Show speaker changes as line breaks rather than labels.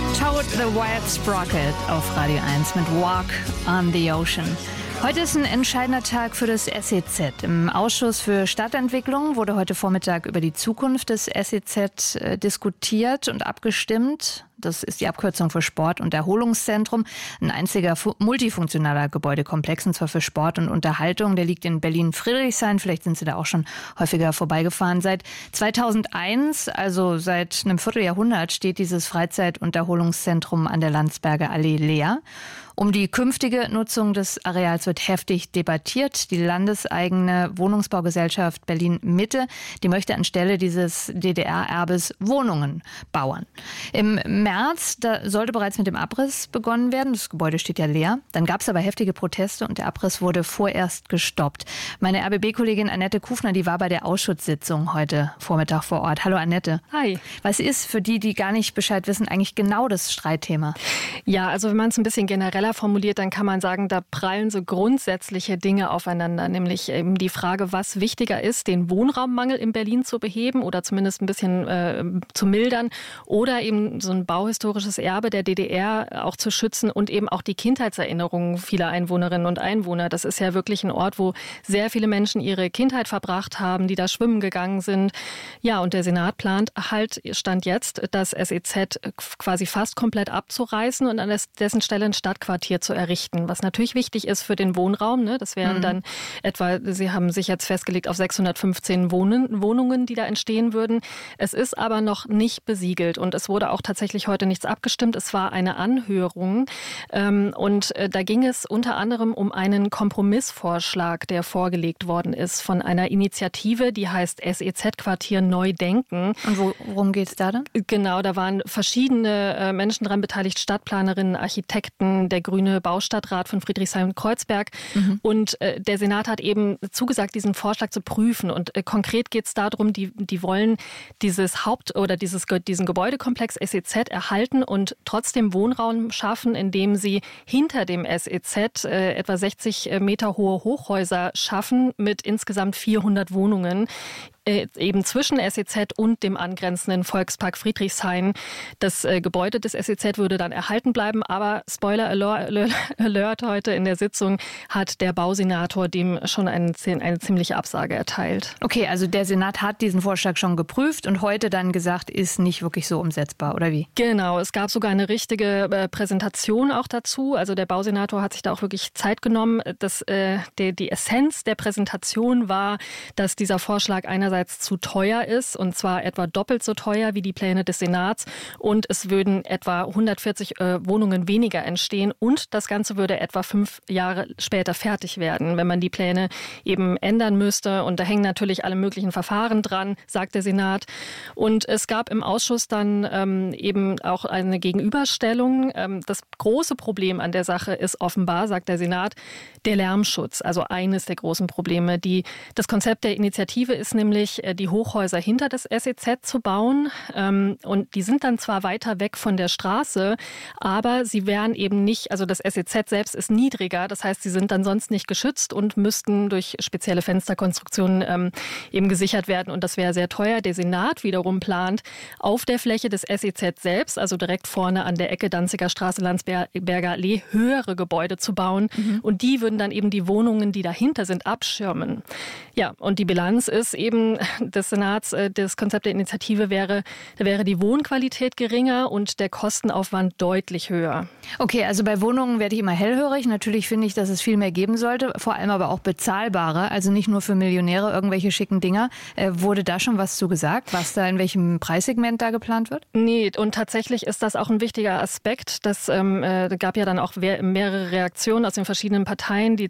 Toad the Wild Sprocket auf Radio 1 mit Walk on the Ocean. Heute ist ein entscheidender Tag für das SEZ. Im Ausschuss für Stadtentwicklung wurde heute Vormittag über die Zukunft des SEZ diskutiert und abgestimmt. Das ist die Abkürzung für Sport- und Erholungszentrum. Ein einziger multifunktionaler Gebäudekomplex, und zwar für Sport und Unterhaltung. Der liegt in Berlin-Friedrichshain. Vielleicht sind Sie da auch schon häufiger vorbeigefahren. Seit 2001, also seit einem Vierteljahrhundert, steht dieses Freizeit- und Erholungszentrum an der Landsberger Allee leer. Um die künftige Nutzung des Areals wird heftig debattiert. Die landeseigene Wohnungsbaugesellschaft Berlin-Mitte, die möchte anstelle dieses DDR-Erbes Wohnungen bauen. Im März, da sollte bereits mit dem Abriss begonnen werden. Das Gebäude steht ja leer. Dann gab es aber heftige Proteste und der Abriss wurde vorerst gestoppt. Meine RBB-Kollegin Annette Kufner, die war bei der Ausschusssitzung heute Vormittag vor Ort. Hallo Annette.
Hi.
Was ist für die, die gar nicht Bescheid wissen, eigentlich genau das Streitthema?
Ja, also wenn man es ein bisschen genereller formuliert, dann kann man sagen, da prallen so grundsätzliche Dinge aufeinander, nämlich eben die Frage, was wichtiger ist, den Wohnraummangel in Berlin zu beheben oder zumindest ein bisschen zu mildern oder eben so ein bauhistorisches Erbe der DDR auch zu schützen und eben auch die Kindheitserinnerungen vieler Einwohnerinnen und Einwohner. Das ist ja wirklich ein Ort, wo sehr viele Menschen ihre Kindheit verbracht haben, die da schwimmen gegangen sind. Ja, und der Senat plant halt, Stand jetzt, das SEZ quasi fast komplett abzureißen und an dessen Stelle ein Stadtquartier zu errichten, was natürlich wichtig ist für den Wohnraum. Ne? Das wären dann etwa, Sie haben sich jetzt festgelegt auf 615 Wohnungen, die da entstehen würden. Es ist aber noch nicht besiegelt und es wurde auch tatsächlich heute nichts abgestimmt. Es war eine Anhörung und da ging es unter anderem um einen Kompromissvorschlag, der vorgelegt worden ist von einer Initiative, die heißt SEZ-Quartier Neu Denken.
Und worum geht es da dann?
Genau, da waren verschiedene Menschen dran beteiligt, Stadtplanerinnen, Architekten, der grüne Baustadtrat von Friedrichshain-Kreuzberg. Und der Senat hat eben zugesagt, diesen Vorschlag zu prüfen. Und konkret geht es darum, die wollen diesen Gebäudekomplex SEZ erhalten und trotzdem Wohnraum schaffen, indem sie hinter dem SEZ etwa 60 Meter hohe Hochhäuser schaffen mit insgesamt 400 Wohnungen. Eben zwischen SEZ und dem angrenzenden Volkspark Friedrichshain. Das Gebäude des SEZ würde dann erhalten bleiben, aber Spoiler Alert, heute in der Sitzung hat der Bausenator dem schon eine ziemliche Absage erteilt.
Okay, also der Senat hat diesen Vorschlag schon geprüft und heute dann gesagt, ist nicht wirklich so umsetzbar, oder wie?
Genau, es gab sogar eine richtige Präsentation auch dazu. Also der Bausenator hat sich da auch wirklich Zeit genommen. Die Essenz der Präsentation war, dass dieser Vorschlag einerseits zu teuer ist, und zwar etwa doppelt so teuer wie die Pläne des Senats, und es würden etwa 140 Wohnungen weniger entstehen und das Ganze würde etwa 5 Jahre später fertig werden, wenn man die Pläne eben ändern müsste, und da hängen natürlich alle möglichen Verfahren dran, sagt der Senat. Und es gab im Ausschuss dann eben auch eine Gegenüberstellung. Das große Problem an der Sache ist offenbar, sagt der Senat, der Lärmschutz, also eines der großen Probleme. Das Konzept der Initiative ist nämlich, die Hochhäuser hinter das SEZ zu bauen. Und die sind dann zwar weiter weg von der Straße, aber sie wären eben nicht, also das SEZ selbst ist niedriger, das heißt, sie sind dann sonst nicht geschützt und müssten durch spezielle Fensterkonstruktionen eben gesichert werden, und das wäre sehr teuer. Der Senat wiederum plant, auf der Fläche des SEZ selbst, also direkt vorne an der Ecke Danziger Straße, Landsberger Allee, höhere Gebäude zu bauen, und die würden dann eben die Wohnungen, die dahinter sind, abschirmen. Ja, und die Bilanz ist eben des Senats, das Konzept der Initiative wäre die Wohnqualität geringer und der Kostenaufwand deutlich höher.
Okay, also bei Wohnungen werde ich immer hellhörig. Natürlich finde ich, dass es viel mehr geben sollte, vor allem aber auch bezahlbare, also nicht nur für Millionäre irgendwelche schicken Dinger. Wurde da schon was zu gesagt, was da in welchem Preissegment da geplant wird?
Nee, und tatsächlich ist das auch ein wichtiger Aspekt. Das gab ja dann auch mehrere Reaktionen aus den verschiedenen Parteien. Die